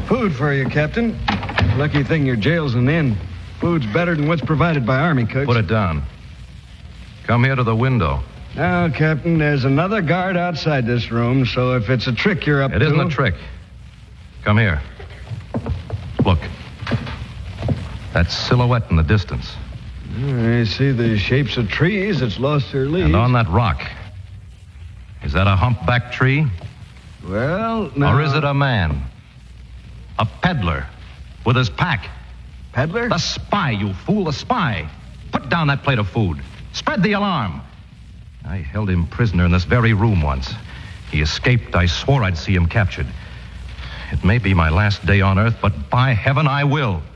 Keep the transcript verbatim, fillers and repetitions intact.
Food for you, Captain. Lucky thing your jail's an inn. Food's better than what's provided by Army cooks. Put it down. Come here to the window. Now, Captain, there's another guard outside this room, so if it's a trick you're up It to... It isn't a trick. Come here. Look. That silhouette in the distance. I see the shapes of trees. It's lost their leaves. And on that rock. Is that a humpback tree? Well, no. Or is it a man? A peddler with his pack. Peddler? The spy, you fool, the spy. Put down that plate of food. Spread the alarm. I held him prisoner in this very room once. He escaped. I swore I'd see him captured. It may be my last day on Earth, but by heaven I will.